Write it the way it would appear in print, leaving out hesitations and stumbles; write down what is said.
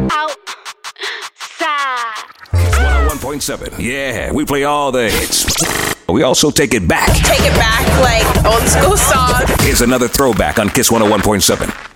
Outside. 101.7. Yeah, we play all the hits. We also take it back. Take it back like old school song. Here's another throwback on Kiss 101.7.